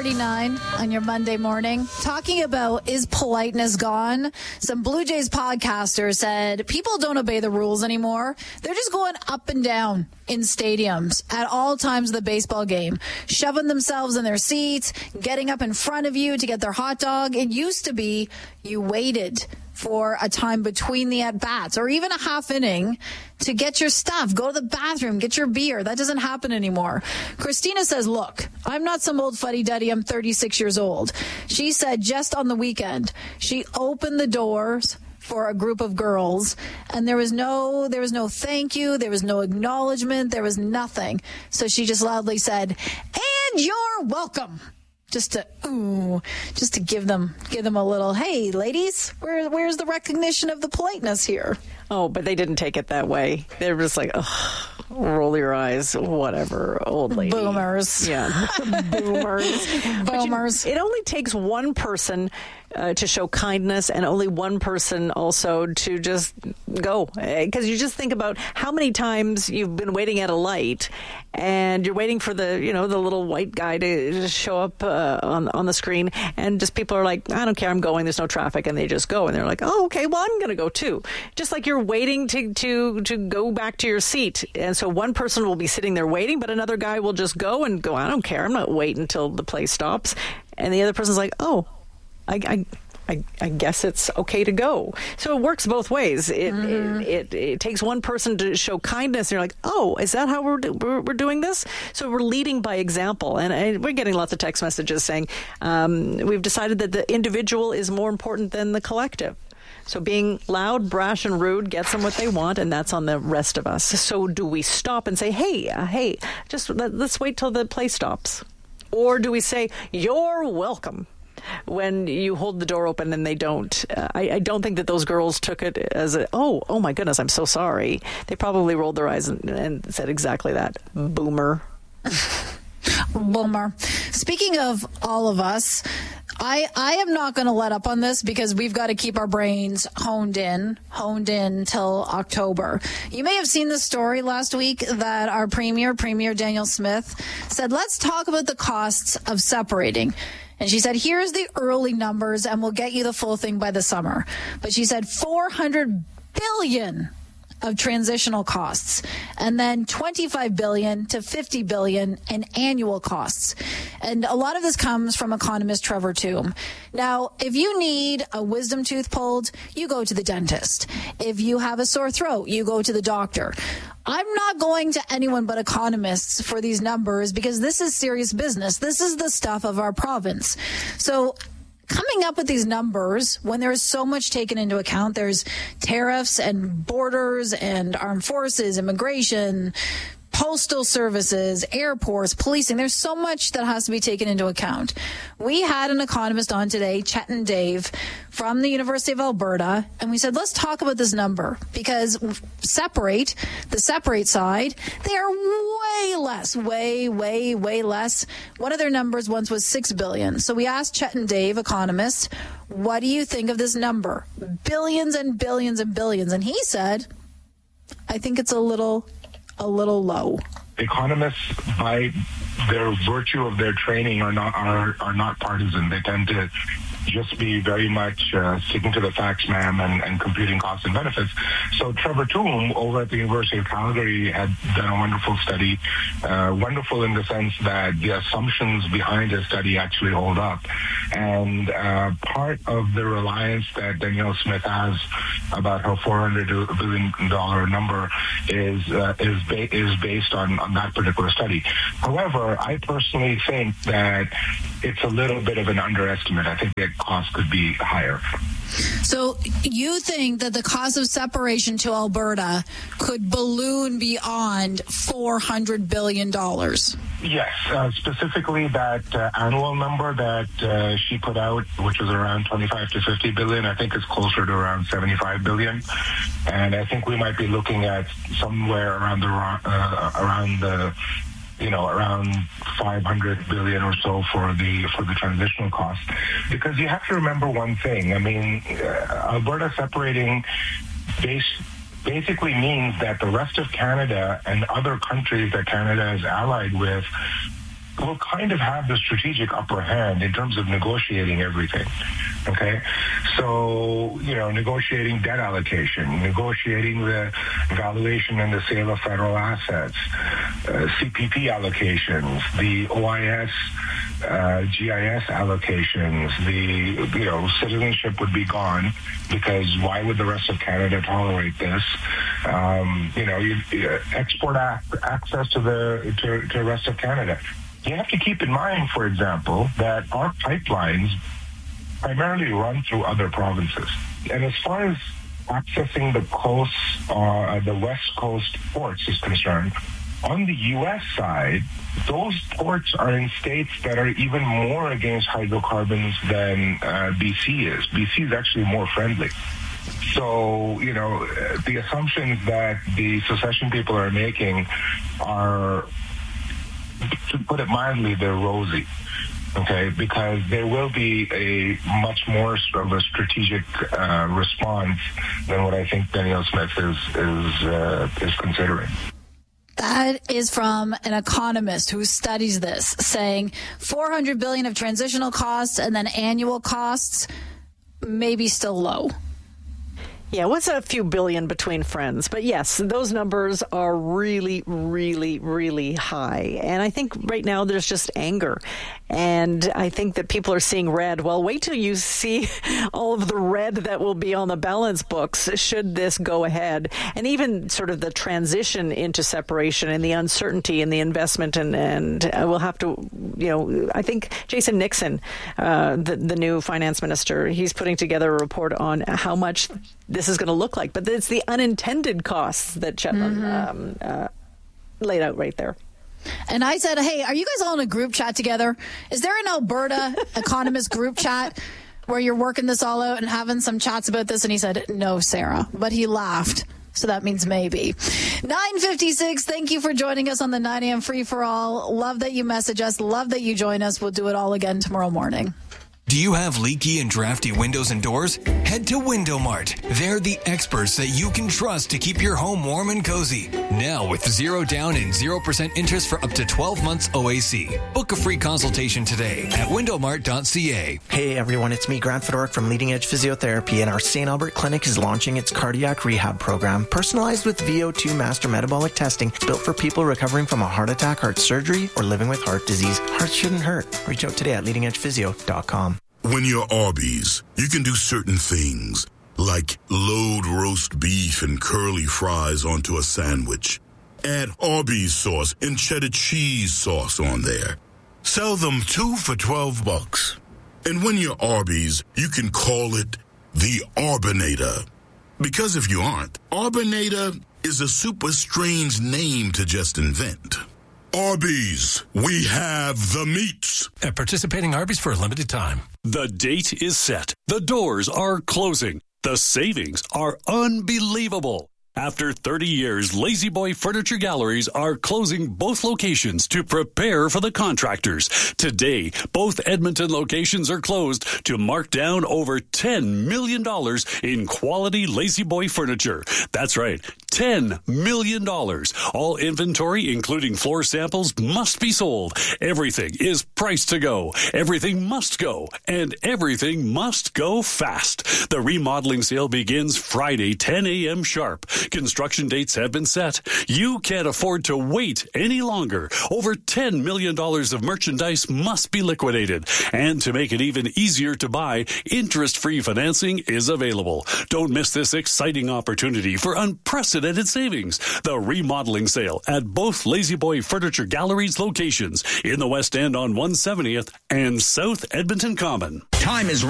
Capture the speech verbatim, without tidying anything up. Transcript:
forty-nine on your Monday morning. Talking about, is politeness gone? Some Blue Jays podcasters said people don't obey the rules anymore. They're just going up and down in stadiums at all times of the baseball game, shoving themselves in their seats, getting up in front of you to get their hot dog. It used to be you waited for a time between the at-bats or even a half inning to get your stuff, go to the bathroom, get your beer. That doesn't happen anymore. Christina says, look, I'm not some old fuddy-duddy. I'm thirty-six years old. She said just on the weekend, she opened the doors for a group of girls, and there was no there was no thank you, there was no acknowledgement, there was nothing. So she just loudly said, and you're welcome. Just to ooh, just to give them give them a little, hey, ladies, where where's the recognition of the politeness here? Oh, but they didn't take it that way. They were just like, oh, roll your eyes, whatever, old lady. Boomers. Yeah, boomers. Boomers. You, it only takes one person uh, to show kindness and only one person also to just go. Because you just think about how many times you've been waiting at a light and you're waiting for the, you know, the little white guy to just show up uh, on, on the screen, and just people are like, I don't care, I'm going, there's no traffic, and they just go, and they're like, oh, okay, well, I'm going to go too. Just like you're waiting to, to, to go back to your seat. And so one person will be sitting there waiting, but another guy will just go and go, I don't care, I'm not waiting until the play stops. And the other person's like, oh, I, I I, I guess it's okay to go. So it works both ways. It, mm-hmm. it, it it takes one person to show kindness, and you're like, oh, is that how we're we're, we're doing this? So we're leading by example, and, and we're getting lots of text messages saying um, we've decided that the individual is more important than the collective. So being loud, brash, and rude gets them what they want, and that's on the rest of us. So do we stop and say, hey, uh, hey, just let, let's wait till the play stops? Or do we say, you're welcome, when you hold the door open and they don't? Uh, I, I don't think that those girls took it as a, oh, oh my goodness, I'm so sorry. They probably rolled their eyes and, and said exactly that. Boomer. Boomer. Speaking of all of us, I, I am not going to let up on this because we've got to keep our brains honed in, honed in till October. You may have seen the story last week that our Premier, Premier Danielle Smith, said, let's talk about the costs of separating. And she said, here's the early numbers, and we'll get you the full thing by the summer. But she said four hundred billion dollars of transitional costs, and then twenty-five billion to fifty billion in annual costs. And a lot of this comes from economist Trevor Tombe. Now, if you need a wisdom tooth pulled, you go to the dentist. If you have a sore throat, you go to the doctor. I'm not going to anyone but economists for these numbers because this is serious business. This is the stuff of our province. So coming up with these numbers when there's so much taken into account, there's tariffs and borders and armed forces, immigration, postal services, airports, policing. There's so much that has to be taken into account. We had an economist on today, Chetan Dave, from the University of Alberta, and we said, let's talk about this number because separate, the separate side, they are way less, way, way, way less. One of their numbers once was six billion dollars. So we asked Chetan Dave, economist, what do you think of this number? Billions and billions and billions. And he said, I think it's a little a little low. Economists, by their virtue of their training, are not are, are not partisan. They tend to just be very much uh, sticking to the facts, ma'am, and, and computing costs and benefits. So Trevor Tombe over at the University of Calgary had done a wonderful study, uh, wonderful in the sense that the assumptions behind his study actually hold up. And uh, part of the reliance that Danielle Smith has about her four hundred billion dollars number is uh, is ba- is based on, on that particular study. However, I personally think that it's a little bit of an underestimate. I think that cost could be higher. So you think that the cost of separation to Alberta could balloon beyond four hundred billion dollars? Yes, uh, specifically that uh, annual number that uh, she put out, which was around twenty-five to fifty billion, I think is closer to around seventy-five billion. And I think we might be looking at somewhere around the uh, around the you know, around five hundred billion or so for the for the transitional cost. Because you have to remember one thing. I mean, uh, Alberta separating base basically means that the rest of Canada and other countries that Canada is allied with will kind of have the strategic upper hand in terms of negotiating everything. Okay, so, you know, negotiating debt allocation, negotiating the valuation and the sale of federal assets, uh, C P P allocations, the O I S, uh, G I S allocations, the, you know, citizenship would be gone because why would the rest of Canada tolerate this? Um, you know, you, you export ac- access to the to, to the rest of Canada. You have to keep in mind, for example, that our pipelines primarily run through other provinces. And as far as accessing the coast, uh, the West Coast ports is concerned, on the U S side, those ports are in states that are even more against hydrocarbons than uh, B C is. B C is actually more friendly. So, you know, the assumptions that the secession people are making are, to put it mildly, they're rosy. Okay, because there will be a much more of a strategic uh, response than what I think Danielle Smith is is uh, is considering. That is from an economist who studies this, saying four hundred billion dollars of transitional costs and then annual costs, maybe still low. Yeah, what's a few billion between friends? But yes, those numbers are really, really, really high. And I think right now there's just anger. And I think that people are seeing red. Well, wait till you see all of the red that will be on the balance books should this go ahead. And even sort of the transition into separation and the uncertainty in the investment. And, and we'll have to, you know, I think Jason Nixon, uh, the, the new finance minister, he's putting together a report on how much this is going to look like. But it's the unintended costs that Chetland mm-hmm. um, uh, laid out right there. And I said, hey, are you guys all in a group chat together? Is there an Alberta economist group chat where you're working this all out and having some chats about this? And he said, no, Sarah. But he laughed. So that means maybe. nine fifty-six, thank you for joining us on the nine a.m. Free for All. Love that you message us. Love that you join us. We'll do it all again tomorrow morning. Do you have leaky and drafty windows and doors? Head to Window Mart. They're the experts that you can trust to keep your home warm and cozy. Now with zero down and zero percent interest for up to twelve months O A C. Book a free consultation today at window mart dot c a. Hey everyone, it's me, Grant Fedoruk from Leading Edge Physiotherapy, and our Saint Albert Clinic is launching its cardiac rehab program, personalized with V O two master metabolic testing, built for people recovering from a heart attack, heart surgery, or living with heart disease. Hearts shouldn't hurt. Reach out today at leading edge physio dot com. When you're Arby's, you can do certain things, like load roast beef and curly fries onto a sandwich. Add Arby's sauce and cheddar cheese sauce on there. Sell them two for twelve bucks. And when you're Arby's, you can call it the Arbinator. Because if you aren't, Arbinator is a super strange name to just invent. Arby's, we have the meats. At participating Arby's for a limited time. The date is set. The doors are closing. The savings are unbelievable. After thirty years, Lazy Boy Furniture Galleries are closing both locations to prepare for the contractors. Today, both Edmonton locations are closed to mark down over ten million dollars in quality Lazy Boy furniture. That's right, ten million dollars. All inventory, including floor samples, must be sold. Everything is priced to go. Everything must go. And everything must go fast. The remodeling sale begins Friday, ten a.m. sharp. Construction dates have been set. You can't afford to wait any longer. Over ten million dollars of merchandise must be liquidated. And to make it even easier to buy, interest-free financing is available. Don't miss this exciting opportunity for unprecedented savings. The remodeling sale at both Lazy Boy Furniture Galleries locations in the West End on one hundred seventieth and South Edmonton Common. Time is